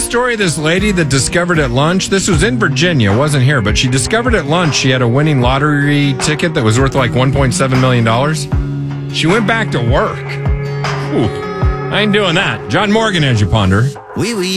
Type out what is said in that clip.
story of this lady that discovered at lunch? This was in Virginia, wasn't here, but she discovered at lunch she had a winning lottery ticket that was worth like $1.7 million. She went back to work. Ooh, I ain't doing that. John Morgan, as you ponder. Oui, oui.